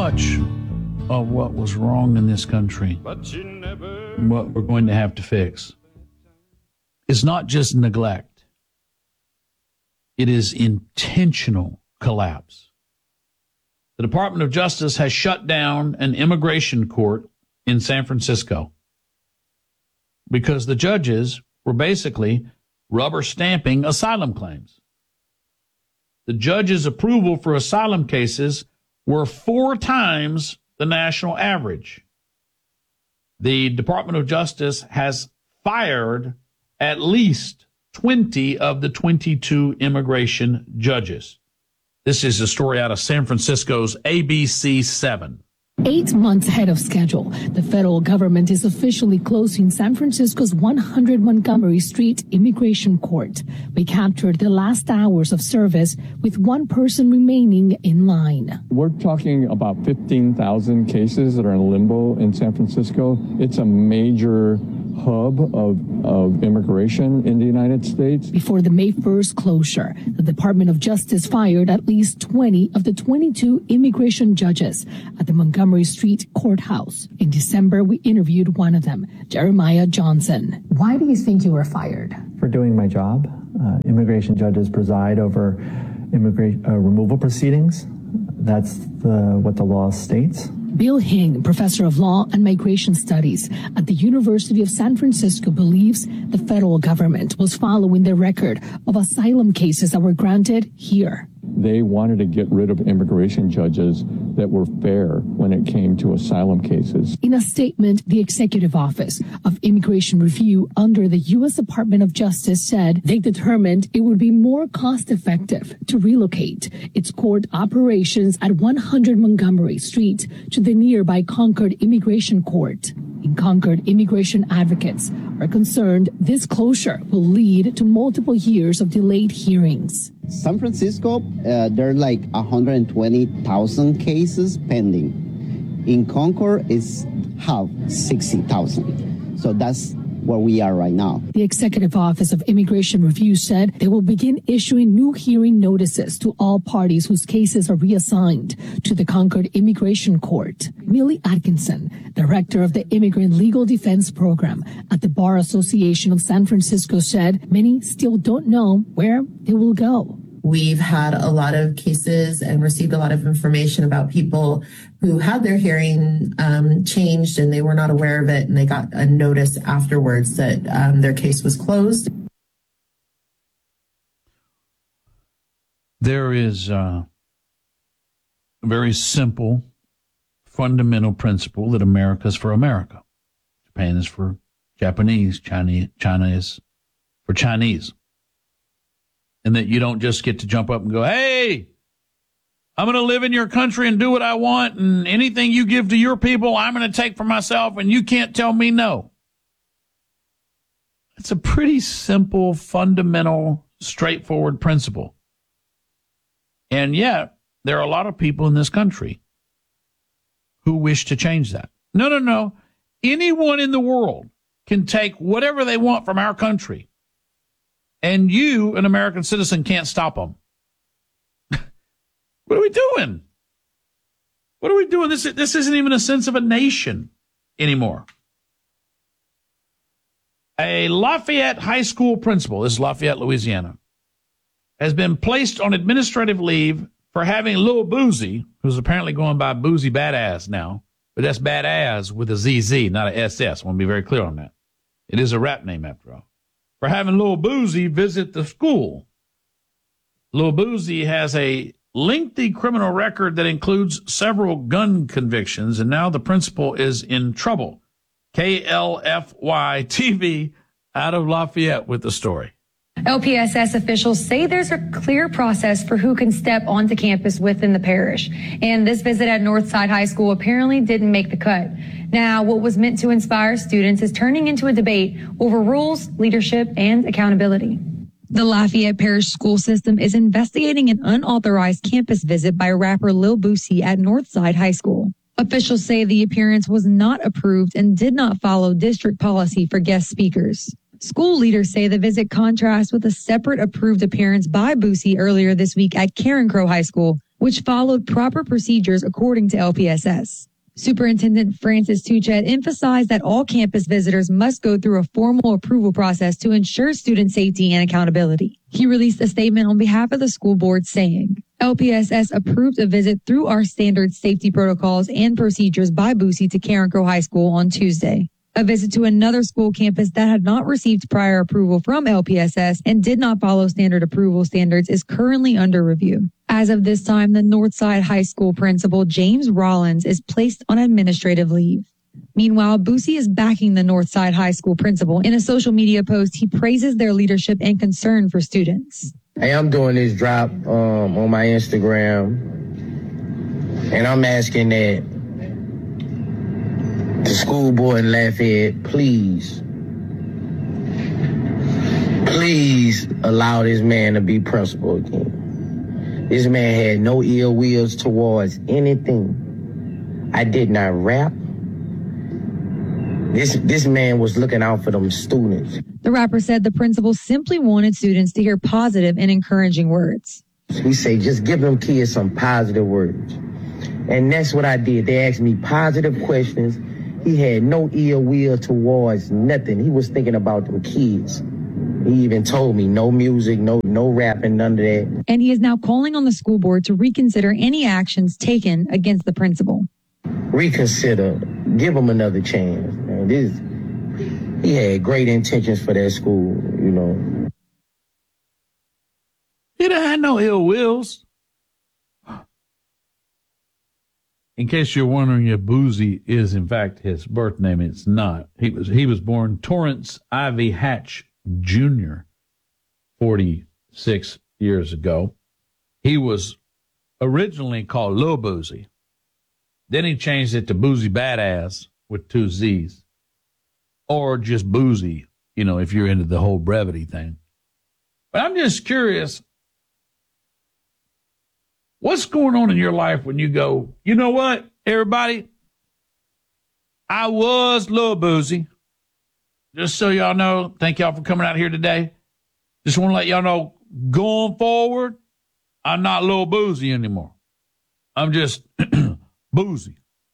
much of what was wrong in this country, what we're going to have to fix, is not just neglect. It is intentional collapse. The Department of Justice has shut down an immigration court in San Francisco because the judges were basically rubber stamping asylum claims. The judges' approval for asylum cases were 4 times the national average. The Department of Justice has fired at least 20 of the 22 immigration judges. This is a story out of San Francisco's ABC 7. 8 months ahead of schedule, the federal government is officially closing San Francisco's 100 Montgomery Street Immigration Court. We captured the last hours of service with one person remaining in line. We're talking about 15,000 cases that are in limbo in San Francisco. It's a major hub of immigration in the United States. Before the May 1st closure, the Department of Justice fired at least 20 of the 22 immigration judges at the Montgomery Street Courthouse. In December, we interviewed one of them, Jeremiah Johnson. Why do you think you were fired? For doing my job. Immigration judges preside over removal proceedings. That's what the law states. Bill Hing, professor of law and migration studies at the University of San Francisco, believes the federal government was following the record of asylum cases that were granted here. They wanted to get rid of immigration judges that were fair when it came to asylum cases. In a statement, the Executive Office of Immigration Review under the U.S. Department of Justice said they determined it would be more cost-effective to relocate its court operations at 100 Montgomery Street to the nearby Concord Immigration Court. In Concord, immigration advocates are concerned this closure will lead to multiple years of delayed hearings. San Francisco, there are like 120,000 cases pending. In Concord, it's half 60,000. So that's where we are right now. The Executive Office of Immigration Review said they will begin issuing new hearing notices to all parties whose cases are reassigned to the Concord Immigration Court. Millie Atkinson, director of the Immigrant Legal Defense Program at the Bar Association of San Francisco, said many still don't know where they will go. We've had a lot of cases and received a lot of information about people who had their hearing changed and they were not aware of it, and they got a notice afterwards that their case was closed. There is a very simple, fundamental principle that America is for America. Japan is for Japanese, China is for Chinese. And that you don't just get to jump up and go, hey, I'm going to live in your country and do what I want, and anything you give to your people, I'm going to take for myself, and you can't tell me no. It's a pretty simple, fundamental, straightforward principle. And yet, there are a lot of people in this country who wish to change that. No. Anyone in the world can take whatever they want from our country. And you, an American citizen, can't stop them. What are we doing? What are we doing? This isn't even a sense of a nation anymore. A Lafayette High School principal, this is Lafayette, Louisiana, has been placed on administrative leave for having Lil Boozy, who's apparently going by Boozy Badass now, but that's Badass with a ZZ, not a SS. I want to be very clear on that. It is a rap name after all. For having Lil Boozy visit the school. Lil Boozy has a lengthy criminal record that includes several gun convictions, and now the principal is in trouble. KLFY TV out of Lafayette with the story. LPSS officials say there's a clear process for who can step onto campus within the parish. And this visit at Northside High School apparently didn't make the cut. Now, what was meant to inspire students is turning into a debate over rules, leadership, and accountability. The Lafayette Parish School System is investigating an unauthorized campus visit by rapper Lil Boosie at Northside High School. Officials say the appearance was not approved and did not follow district policy for guest speakers. School leaders say the visit contrasts with a separate approved appearance by Boosie earlier this week at Karen Crow High School, which followed proper procedures according to LPSS. Superintendent Francis Tuchet emphasized that all campus visitors must go through a formal approval process to ensure student safety and accountability. He released a statement on behalf of the school board saying, LPSS approved a visit through our standard safety protocols and procedures by Boosie to Carencro High School on Tuesday. A visit to another school campus that had not received prior approval from LPSS and did not follow standard approval standards is currently under review. As of this time, the Northside High School principal, James Rollins, is placed on administrative leave. Meanwhile, Boosie is backing the Northside High School principal. In a social media post, he praises their leadership and concern for students. Hey, I'm doing this drop on my Instagram, and I'm asking that the school board in Lafayette, please allow this man to be principal again. This man had no ill wills towards anything. I did not rap. This man was looking out for them students. The rapper said the principal simply wanted students to hear positive and encouraging words. We say, just give them kids some positive words. And that's what I did. They asked me positive questions. He had no ill will towards nothing. He was thinking about them kids. He even told me no music, no rapping, none of that. And he is now calling on the school board to reconsider any actions taken against the principal. Reconsider. Give him another chance. Man, he had great intentions for that school, you know. He didn't have no ill wills. In case you're wondering if Boosie is in fact his birth name, it's not. He was born Torrance Ivy Hatch Jr. 46 years ago. He was originally called Lil Boosie. Then he changed it to Boosie Badass with 2 Z's. Or just Boosie, you know, if you're into the whole brevity thing. But I'm just curious, what's going on in your life when you go, you know what, everybody? I was Lil Boosie. Just so y'all know, thank y'all for coming out here today. Just want to let y'all know, going forward, I'm not Lil Boosie anymore. I'm just Boosie.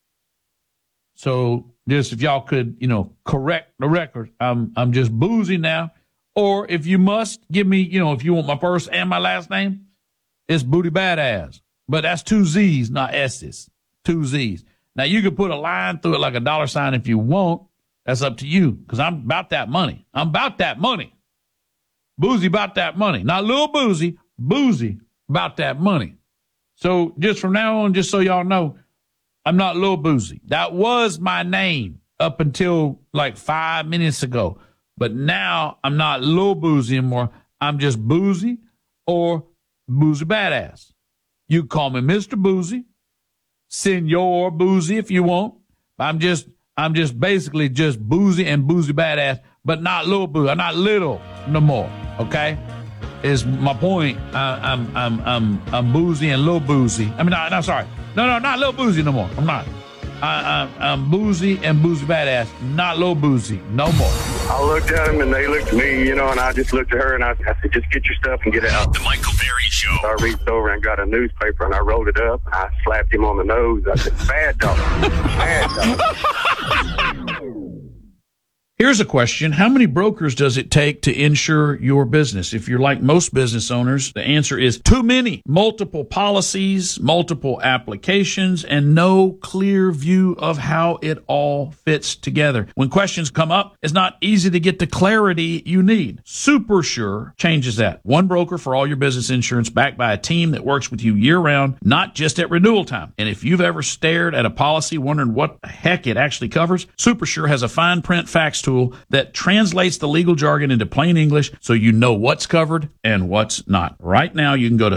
So just if y'all could, you know, correct the record, I'm just Boosie now. Or if you must, give me, you know, if you want my first and my last name, it's Booty Badass. But that's 2 Z's, not S's. 2 Z's. Now, you could put a line through it like a $sign if you want. That's up to you, because I'm about that money. I'm about that money. Boosie about that money. Not Lil Boosie, Boosie about that money. So just from now on, just so y'all know, I'm not Lil Boosie. That was my name up until like 5 minutes ago. But now I'm not Lil Boosie anymore. I'm just Boosie or Boosie Badass. You call me Mr. Boosie, Senor Boosie if you want. I'm just basically just Boosie and Boosie Badass, but not Lil Boosie. I'm not little no more. Okay, is my point. I'm Boosie and Lil Boosie. I mean, no, sorry, no, not Lil Boosie no more. I'm not. I'm Boosie and Boosie Badass, not Lil Boosie no more. I looked at him and they looked at me, you know, and I just looked at her and I said, just get your stuff and get out. The Michael Berry Show. So I reached over and got a newspaper and I rolled it up. I slapped him on the nose. I said, bad dog. Bad dog. Here's a question. How many brokers does it take to insure your business? If you're like most business owners, the answer is too many. Multiple policies, multiple applications, and no clear view of how it all fits together. When questions come up, it's not easy to get the clarity you need. SuperSure changes that. One broker for all your business insurance, backed by a team that works with you year-round, not just at renewal time. And if you've ever stared at a policy wondering what the heck it actually covers, SuperSure has a fine print facts tool that translates the legal jargon into plain English so you know what's covered and what's not. Right now, you can go to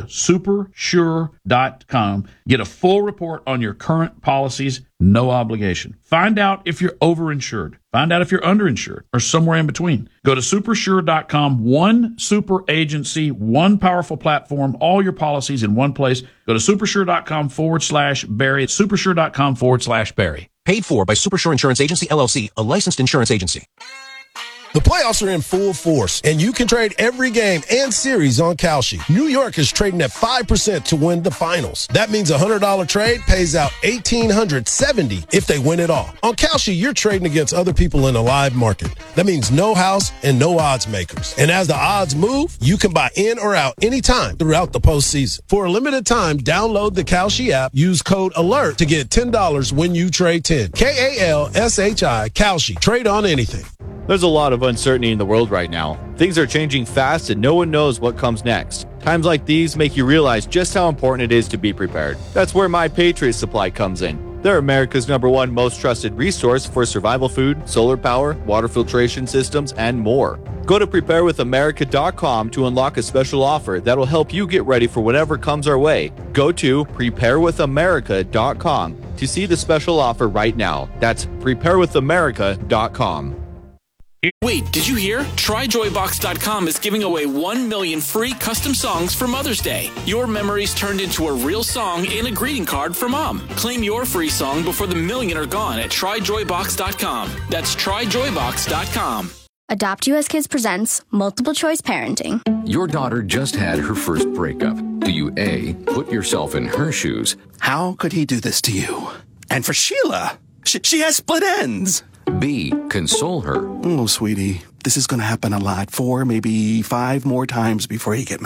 supersure.com, get a full report on your current policies, no obligation. Find out if you're overinsured. Find out if you're underinsured or somewhere in between. Go to supersure.com, one super agency, one powerful platform, all your policies in one place. Go to supersure.com/Barry. Supersure.com/Barry. Paid for by Supersure Insurance Agency, LLC, a licensed insurance agency. The playoffs are in full force, and you can trade every game and series on Kalshi. New York is trading at 5% to win the finals. That means a $100 trade pays out $1,870 if they win it all. On Kalshi, you're trading against other people in a live market. That means no house and no odds makers. And as the odds move, you can buy in or out anytime throughout the postseason. For a limited time, download the Kalshi app, use code ALERT to get $10 when you trade 10. Kalshi, Kalshi. Trade on anything. There's a lot of uncertainty in the world right now. Things are changing fast and no one knows what comes next. Times like these make you realize just how important it is to be prepared. That's where My Patriot Supply comes in. They're America's #1 most trusted resource for survival food, solar power, water filtration systems, and more. Go to preparewithamerica.com to unlock a special offer that'll help you get ready for whatever comes our way. Go to preparewithamerica.com to see the special offer right now. That's preparewithamerica.com. Wait, did you hear? TryJoyBox.com is giving away 1 million free custom songs for Mother's Day. Your memories turned into a real song and a greeting card for Mom. Claim your free song before the million are gone at TryJoyBox.com. That's TryJoyBox.com. Adopt US Kids presents Multiple Choice Parenting. Your daughter just had her first breakup. Do you A, put yourself in her shoes? How could he do this to you? And for Sheila, she has split ends. B, console her. Oh, sweetie, this is going to happen a lot. 4, maybe 5 more times before you get married.